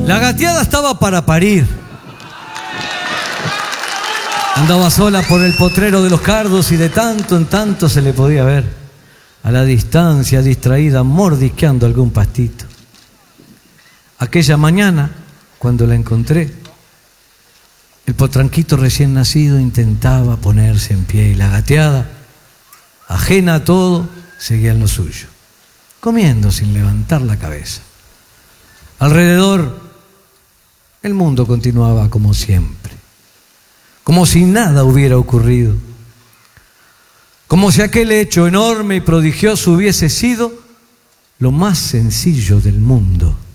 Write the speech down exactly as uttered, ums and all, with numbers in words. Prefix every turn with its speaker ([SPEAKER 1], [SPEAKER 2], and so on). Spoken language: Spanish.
[SPEAKER 1] La gateada estaba para parir. Andaba sola por el potrero de los cardos y de tanto en tanto se le podía ver a la distancia, distraída, mordisqueando algún pastito. Aquella mañana, cuando la encontré, el potranquito recién nacido intentaba ponerse en pie y la gateada, ajena a todo, seguía en lo suyo, comiendo sin levantar la cabeza. Alrededor, el mundo continuaba como siempre, como si nada hubiera ocurrido, como si aquel hecho enorme y prodigioso hubiese sido lo más sencillo del mundo.